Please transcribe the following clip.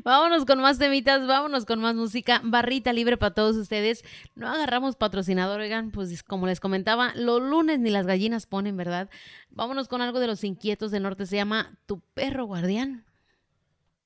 Vámonos con más temitas, vámonos con más música. Barrita libre para todos ustedes. No agarramos patrocinador, oigan, pues como les comentaba, los lunes ni las gallinas ponen, ¿verdad? Vámonos con algo de Los Inquietos del Norte. Se llama Tu Perro Guardián.